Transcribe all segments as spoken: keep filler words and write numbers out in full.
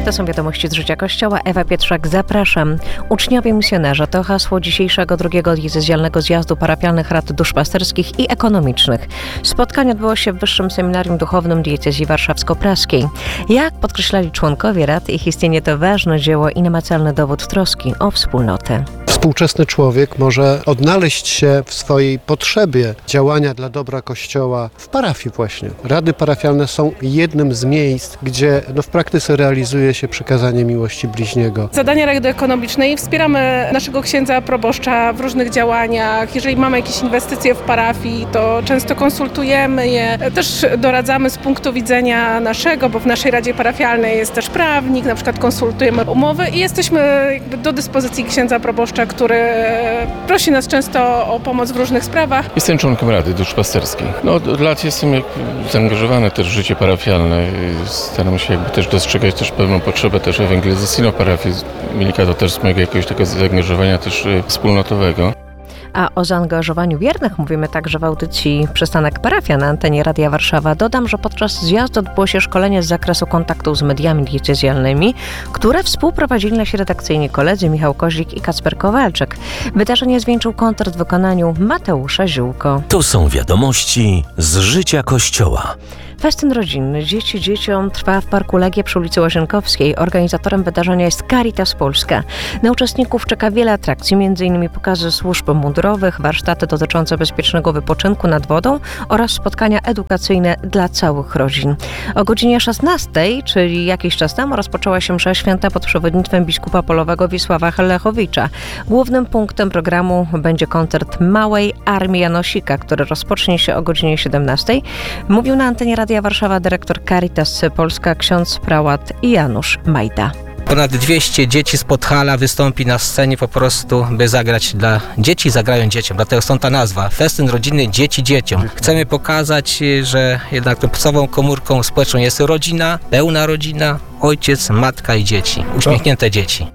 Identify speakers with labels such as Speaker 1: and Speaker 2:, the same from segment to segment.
Speaker 1: To są wiadomości z życia Kościoła. Ewa Pietrzak, zapraszam. Uczniowie misjonarze to hasło dzisiejszego drugiego diecezjalnego zjazdu parafialnych rad duszpasterskich i ekonomicznych. Spotkanie odbyło się w Wyższym Seminarium Duchownym Diecezji Warszawsko-Praskiej. Jak podkreślali członkowie rad, ich istnienie to ważne dzieło i namacalny dowód troski o wspólnotę.
Speaker 2: Współczesny człowiek może odnaleźć się w swojej potrzebie działania dla dobra Kościoła w parafii właśnie. Rady parafialne są jednym z miejsc, gdzie no, w praktyce realizuje się przykazanie miłości bliźniego.
Speaker 3: Zadania Rady Ekonomicznej wspieramy naszego księdza proboszcza w różnych działaniach. Jeżeli mamy jakieś inwestycje w parafii, to często konsultujemy je. Też doradzamy z punktu widzenia naszego, bo w naszej Radzie Parafialnej jest też prawnik, na przykład konsultujemy umowy i jesteśmy jakby do dyspozycji księdza proboszcza, który prosi nas często o pomoc w różnych sprawach.
Speaker 4: Jestem członkiem Rady Duszpasterskiej. No, od lat jestem jak zaangażowany też w życie parafialne. Staram się jakby też dostrzegać też pewną potrzebę też ewangelizacyjną parafii. Wynika to też z mojego jakiegoś takiego zaangażowania też wspólnotowego.
Speaker 1: A o zaangażowaniu wiernych mówimy także w audycji Przystanek Parafia na antenie Radia Warszawa. Dodam, że podczas zjazdu odbyło się szkolenie z zakresu kontaktu z mediami diecezjalnymi, które współprowadzili nasi redakcyjni koledzy Michał Kozik i Kacper Kowalczyk. Wydarzenie zwieńczył koncert w wykonaniu Mateusza Ziółko.
Speaker 5: To są wiadomości z życia Kościoła.
Speaker 1: Festyn rodzinny Dzieci dzieciom trwa w Parku Legia przy ulicy Łazienkowskiej. Organizatorem wydarzenia jest Caritas Polska. Na uczestników czeka wiele atrakcji, między innymi pokazy służb mundurowych, warsztaty dotyczące bezpiecznego wypoczynku nad wodą oraz spotkania edukacyjne dla całych rodzin. O godzinie szesnastej, czyli jakiś czas temu, rozpoczęła się msza święta pod przewodnictwem biskupa polowego Wisława Lechowicza. Głównym punktem programu będzie koncert Małej Armii Janosika, który rozpocznie się o godzinie siedemnastej. Mówił na antenie Radia Warszawa dyrektor Caritas Polska ksiądz prałat Janusz Majda.
Speaker 6: Ponad dwieście dzieci z Podhala wystąpi na scenie po prostu, by zagrać dla dzieci, zagrają dzieciom. Dlatego stąd ta nazwa. Festyn rodzinny Dzieci dzieciom. Chcemy pokazać, że jednak tą podstawową komórką społeczną jest rodzina, pełna rodzina, ojciec, matka i dzieci. Uśmiechnięte dzieci.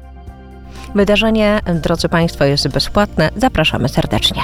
Speaker 1: Wydarzenie, drodzy Państwo, jest bezpłatne. Zapraszamy serdecznie.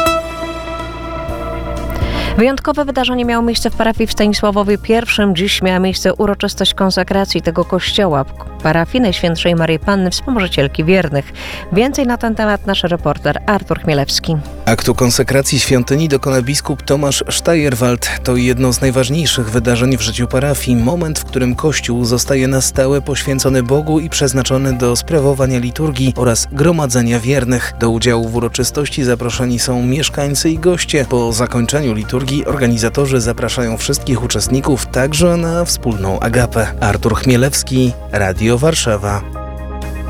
Speaker 1: Wyjątkowe wydarzenie miało miejsce w parafii w Stanisławowie pierwszym. Dziś miała miejsce uroczystość konsekracji tego kościoła, parafii Najświętszej Maryi Panny, Wspomożycielki Wiernych. Więcej na ten temat nasz reporter Artur Chmielewski.
Speaker 7: Aktu konsekracji świątyni dokona biskup Tomasz Sztajerwald. To jedno z najważniejszych wydarzeń w życiu parafii. Moment, w którym Kościół zostaje na stałe poświęcony Bogu i przeznaczony do sprawowania liturgii oraz gromadzenia wiernych. Do udziału w uroczystości zaproszeni są mieszkańcy i goście. Po zakończeniu liturgii organizatorzy zapraszają wszystkich uczestników także na wspólną agapę. Artur Chmielewski, Radio Warszawa.